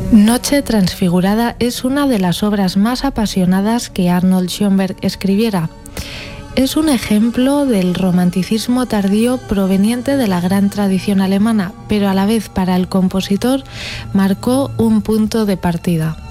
Noche transfigurada es una de las obras más apasionadas que Arnold Schoenberg escribiera. Es un ejemplo del romanticismo tardío proveniente de la gran tradición alemana, pero a la vez para el compositor marcó un punto de partida.